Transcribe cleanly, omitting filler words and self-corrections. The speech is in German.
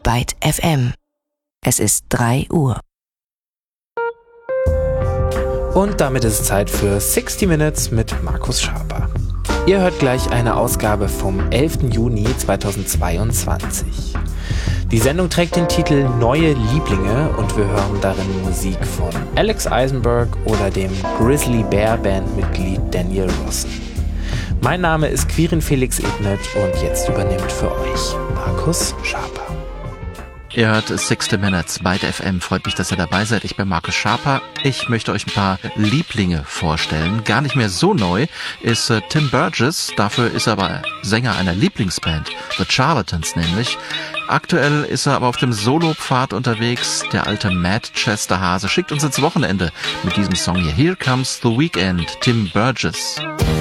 Byte FM. Es ist 3 Uhr. Und damit ist es Zeit für 60 Minutes mit Markus Schaper. Ihr hört gleich eine Ausgabe vom 11. Juni 2022. Die Sendung trägt den Titel Neue Lieblinge und wir hören darin Musik von Alex Eisenberg oder dem Grizzly Bear Bandmitglied Daniel Rossen. Mein Name ist Quirin Felix Ebnet und jetzt übernimmt für euch Markus Schaper. Ihr hört 60 Minutes Byte FM. Freut mich, dass ihr dabei seid. Ich bin Markus Schaper. Ich möchte euch ein paar Lieblinge vorstellen. Gar nicht mehr so neu ist Tim Burgess. Dafür ist er aber Sänger einer Lieblingsband, The Charlatans nämlich. Aktuell ist er aber auf dem Solopfad unterwegs. Der alte Manchester Hase schickt uns ins Wochenende mit diesem Song hier. Here Comes the Weekend, Tim Burgess.